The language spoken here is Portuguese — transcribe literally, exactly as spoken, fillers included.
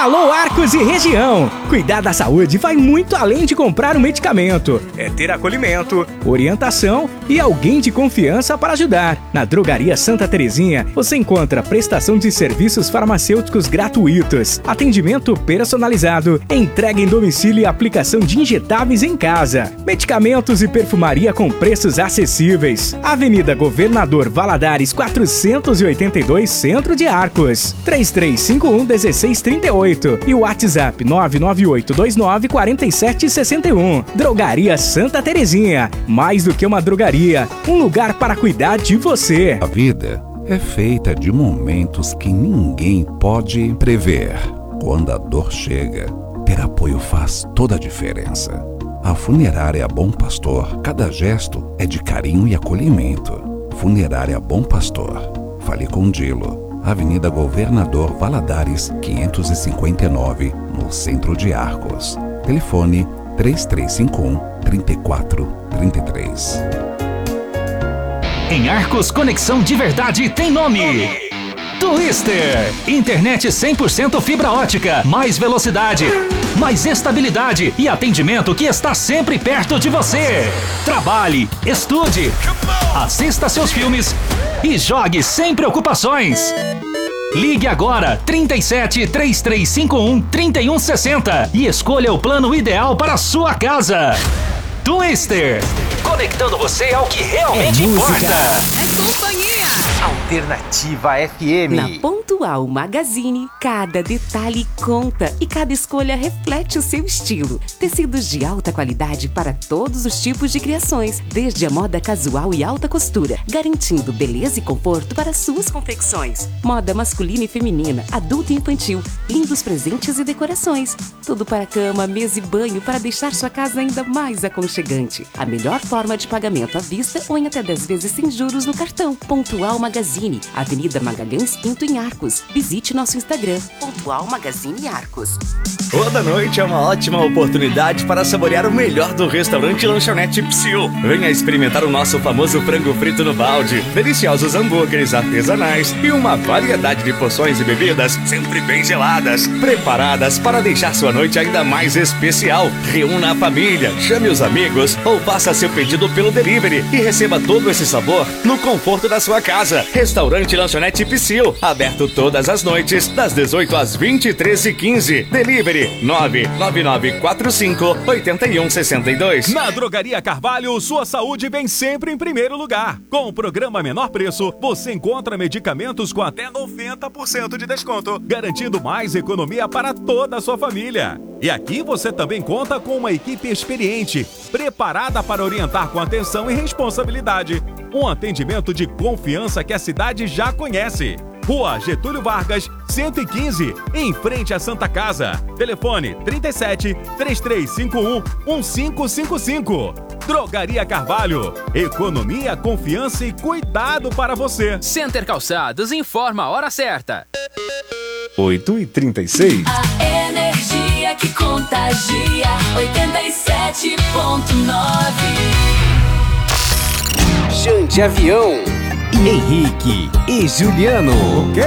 Alô, Arcos e região! Cuidar da saúde vai muito além de comprar um medicamento. É ter acolhimento, orientação e alguém de confiança para ajudar. Na Drogaria Santa Terezinha, você encontra prestação de serviços farmacêuticos gratuitos, atendimento personalizado, entrega em domicílio e aplicação de injetáveis em casa, medicamentos e perfumaria com preços acessíveis. Avenida Governador Valadares quatrocentos e oitenta e dois, Centro de Arcos. três três cinco um, um seis três oito e o WhatsApp nove nove oito dois nove quatro sete seis um. Drogaria Santa Terezinha. Mais do que uma drogaria, um lugar para cuidar de você. A vida é feita de momentos que ninguém pode prever. Quando a dor chega, ter apoio faz toda a diferença. A Funerária Bom Pastor, cada gesto é de carinho e acolhimento. Funerária Bom Pastor. Fale com Dilo. Avenida Governador Valadares, quinhentos e cinquenta e nove, no centro de Arcos. Telefone três três cinco um, três quatro três três. Em Arcos, conexão de verdade tem nome. Twister. Internet cem por cento fibra ótica, mais velocidade, mais estabilidade e atendimento que está sempre perto de você. Trabalhe, estude, assista seus filmes e jogue sem preocupações. Ligue agora trinta e sete, três três cinco um, trinta e um sessenta e escolha o plano ideal para a sua casa. Twister, conectando você ao que realmente é importa. É companhia. Alternativa F M. Na Pontual Magazine, cada detalhe conta e cada escolha reflete o seu estilo. Tecidos de alta qualidade para todos os tipos de criações, desde a moda casual e alta costura, garantindo beleza e conforto para suas confecções. Moda masculina e feminina, adulto e infantil, lindos presentes e decorações. Tudo para cama, mesa e banho para deixar sua casa ainda mais aconchegante. A melhor forma de pagamento à vista ou em até dez vezes sem juros no cartão. Pontual Magazine, Avenida Magalhães Pinto em Arcos. Visite nosso Instagram, Pontual Magazine Arcos. Toda noite é uma ótima oportunidade para saborear o melhor do restaurante Lanchonete Psyu. Venha experimentar o nosso famoso frango frito no balde, deliciosos hambúrgueres artesanais e uma variedade de porções e bebidas sempre bem geladas, preparadas para deixar sua noite ainda mais especial. Reúna a família, chame os amigos ou faça seu pedido pelo delivery e receba todo esse sabor no conforto da sua casa. Restaurante Lanchonete Psyu, aberto todas as noites, das dezoito às vinte e três e quinze. Delivery nove nove nove quatro cinco oito um seis dois. Na Drogaria Carvalho, sua saúde vem sempre em primeiro lugar. Com o programa Menor Preço, você encontra medicamentos com até noventa por cento de desconto, garantindo mais economia para toda a sua família. E aqui você também conta com uma equipe experiente, preparada para orientar com atenção e responsabilidade. Um atendimento de confiança que a cidade já conhece. Rua Getúlio Vargas, cento e quinze, em frente à Santa Casa. Telefone trinta e sete, três três cinco um, um cinco cinco cinco. Drogaria Carvalho. Economia, confiança e cuidado para você. Center Calçados informa a hora certa. oito e trinta e seis. A energia que contagia. oitenta e sete ponto nove. Jante Avião. Henrique e Juliano.